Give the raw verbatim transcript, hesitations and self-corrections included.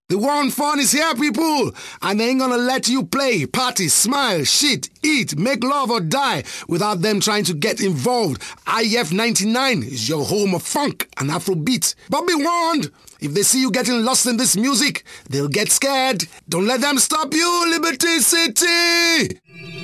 The one fun is here, people, and they ain't gonna let you play, party, smile, shit, eat, make love or die without them trying to get involved. I F ninety-nine is your home of funk and Afrobeat. But be warned, if they see you getting lost in this music, they'll get scared. Don't let them stop you, Liberty City!